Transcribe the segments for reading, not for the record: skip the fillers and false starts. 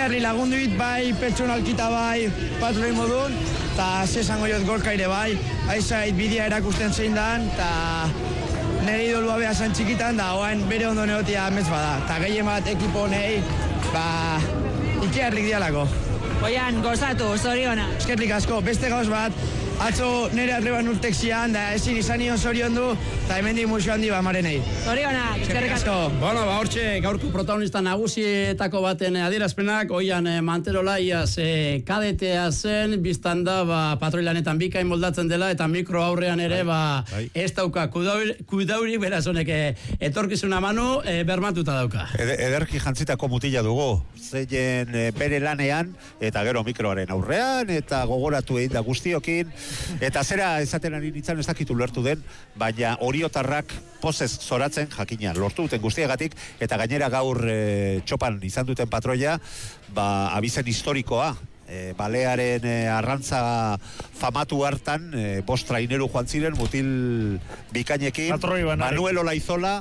Itxiarri lagunduit bai, pertsonalkita bai, patroi modun, eta zesango jot gorka ere bai, aizait bidea erakusten zein dan, eta nire idolua beha zan txikitan, da oain bere ondo negotia amets bada, eta gehien bat ekipo honei, Itxiarrik dialako. Oian, gozatu, zoriona. Eskerrik asko, beste gauz bat, atzo nire atreban urtek zian, da ezin izan nion zorion du, eta hemendik musio handi marenei. Zoriona, eskerrik asko. Bueno, hortxe, gaurko protagonista nagusietako baten adierazpenak, oian Manterola iaz kadetea zen, biztan da, patroi lanetan bikain moldatzen dela, eta mikro aurrean ere, ez dauka kudauri, beraz honek etorkizuna manu, bermatuta dauka. Ederki jantzitako mutila dugu, zeien bere lanean, eta gero mikroaren aurrean, eta gogoratu egin da guztiokin, eta zera esaten ari nintzen ez dakitu lertu den, baina oriotarrak pozez zoratzen jakina, lortu duten guztiagatik, eta gainera gaur txopan izan duten patroia, abizen historikoa, balearen arrantza famatu hartan, bost traineru joan ziren, mutil bikainekin, Manuel Olaizola,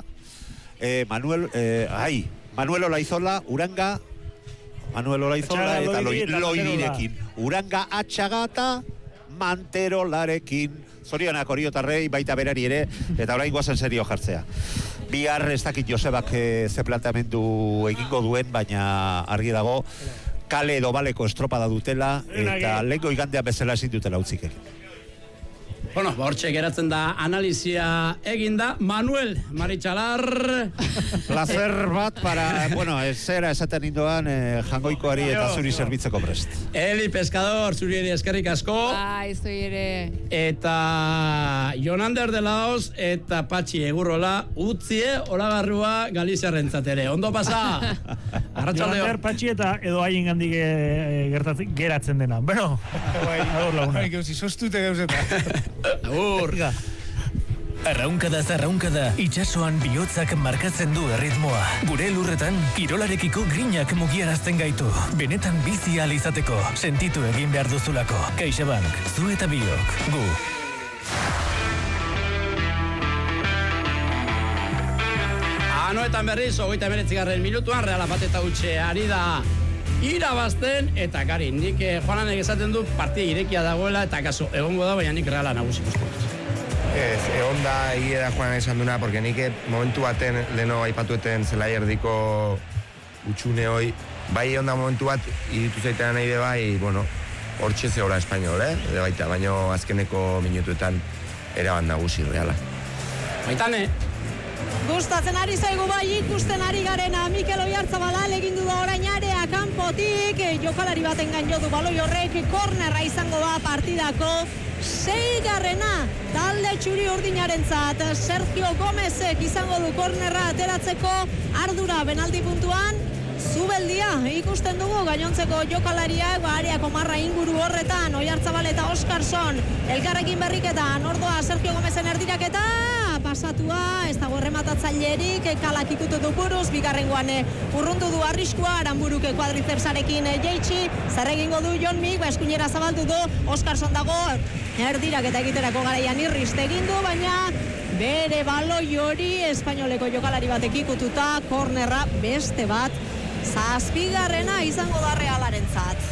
Manuel Olaizola, Uranga, Manuel Olaizola eta Loirirekin. Uranga Atxagata, Manterolarekin. Zorionak oriotarrei, baita berari ere, eta orain guazen serio jartzea. Bihar ez dakit Josebak ze planteamendu egingo duen, baina argi dago, kale edo baleko estropada dutela, eta lehenko igandean bezala ezin dutela utzik egin. Bueno, hortxe geratzen da analizia eginda. Manuel Maritxalar. Placer bat para, zera esaten indoan jangoikoari eta zuri zerbitzeko prest. Eli Pescador, zuri ere eskerrik asko. Zuri ere. Eta Jonander de Laos eta Patxi Egurrola utzie olagarrua Galiziarrentzat ere. Ondo pasa. Jonander, Patxi eta edo haien gandik geratzen dena. Bueno, agur laguna. Sostute gauzeta. Agur. Arraunkada, itxasoan bihotzak markatzen du erritmoa. Gure lurretan, kirolarekiko grinak mugiarazten gaitu. Benetan bizi ahal izateko, sentitu egin behar duzulako. CaixaBank, zu eta biok, gu. Anoetan berriz, 29. minutuan, Reala bat eta utxe ari da irabazten, eta gari, nik Joananek esaten du partia irekia dagoela, eta kaso, egongo da, baina nik Reala nagusi guztu. Ez, egon da hile da Joanak esan duna, porque nik momentu baten, leno aipatueten zelai erdiko utxune hoi, bai egon da momentu bat, iritu zaitean nahi de bai, hortxe zehola espainol, de baita, baina azkeneko minutuetan eraban nagusi Reala. Baitane. Gustatzen ari zaigu bai ikusten ari garena Mikel Oyarzabal egin du da orain area kanpotik, jokalari baten gaino du baloi horrek, kornerra izango da partidako 6. talde txuri urdinarentzat. Sergio Gomezek izango du kornerra ateratzeko ardura penalti puntuan. Zubeldia ikusten dugu gainontzeko jokalariak areako marra inguru horretan, Oyarzabal eta Oskarson elkarrekin berriketan, ordoa Sergio Gomezen erdiraketa pasatua, ez dago errematatzailerik, kalak ikutu du buruz, bigarrengoan urrundu du arriskua, Aranburuke kuadrizepsarekin jeitsi, zer egingo du Jon Mik, eskuinera zabaldu du, Oskarson dago erdiraketa egiterako garaian irrist egin du, baina bere baloi hori espainoleko jokalari batek ikututa, kornerra beste bat, 7. izango da Realarentzat.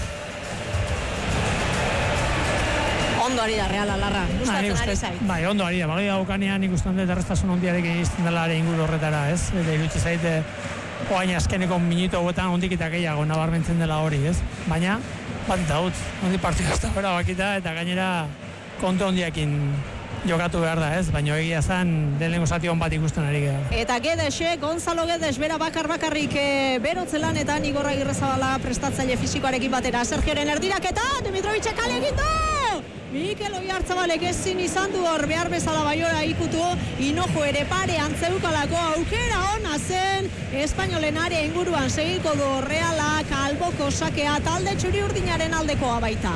Ondo ari da Reala, Larra. Gustatzen ari zait. Bai, ondo ari da. Baloi daukanean ikusten dut erreztasun hondiarekin izten dela ere inguru horretara, ez? Eta irutsi zaite oain azkeneko minutu hauetan hondik eta gehiago nabarmentzen dela hori, ez? Baina, bat eta hutz, hondi partida ez da bera bakita, eta gainera kontu hondiakin jokatu behar da, ez? Baina egia zen, lehenengo zati hon bat ikusten ari gara. Eta Guedes, Gonzalo Guedes, bera bakarrik berotzelan eta Igor Agirrezabala prestatzaile fisikoarekin batera. Sergioren erdiraketa, Dimitrovicek kale egin du! Mikel Oyarzabalek ezin izan du hor behar bezala Baiora ikutu, Hinojo ere parean zeukalako aukera ona zen, espainolen area inguruan segiko du Realak, alboko sakea talde txuri urdinaren aldekoa baita.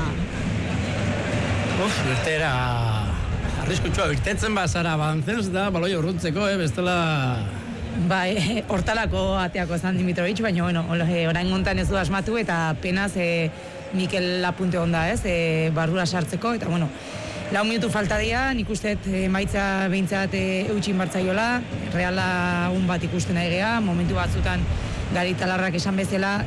Irtera arriskutsua irtetzen bazara bantzen da baloi urruntzeko, bestela... Bai, hortalako ateako zan Dimitrovic, baina orain gontan ez du asmatu eta penaz Mikel apunte onda, ez, barrura sartzeko, eta lau minutu falta dira, nik uste emaitza behintzat eutxin bartzaiola, Reala bat ikusten nahi geha, momentu batzutan Garitalarrak esan bezala,